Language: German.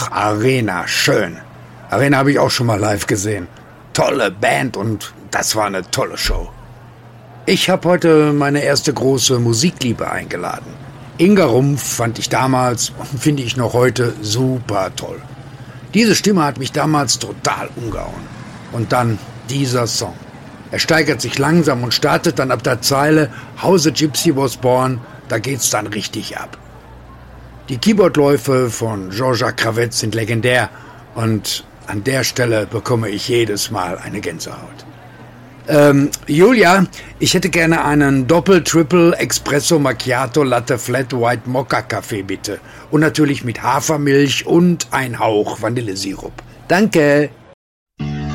Ach, Arena, schön. Arena habe ich auch schon mal live gesehen. Tolle Band und das war eine tolle Show. Ich habe heute meine erste große Musikliebe eingeladen. Inga Rumpf fand ich damals und finde ich noch heute super toll. Diese Stimme hat mich damals total umgehauen. Und dann dieser Song. Er steigert sich langsam und startet dann ab der Zeile How the Gypsy was born, da geht's dann richtig ab. Die Keyboardläufe von Jean-Jacques Cravette sind legendär und an der Stelle bekomme ich jedes Mal eine Gänsehaut. Julia, ich hätte gerne einen Doppel-Triple Espresso Macchiato Latte Flat White Mocha Kaffee bitte. Und natürlich mit Hafermilch und ein Hauch Vanillesirup. Danke.